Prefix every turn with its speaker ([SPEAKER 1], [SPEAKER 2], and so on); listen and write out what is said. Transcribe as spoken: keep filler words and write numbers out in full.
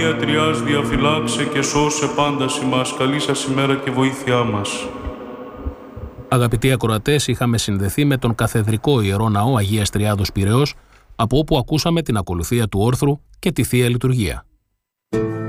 [SPEAKER 1] Αγία Τριάς διαφυλάξε και σώσε πάντα ημάς. Καλή σας ημέρα και βοήθειά μας.
[SPEAKER 2] Αγαπητοί ακροατές, είχαμε συνδεθεί με τον Καθεδρικό Ιερό Ναό Αγίας Τριάδος Πειραιώς, από όπου ακούσαμε την ακολουθία του όρθρου και τη Θεία Λειτουργία.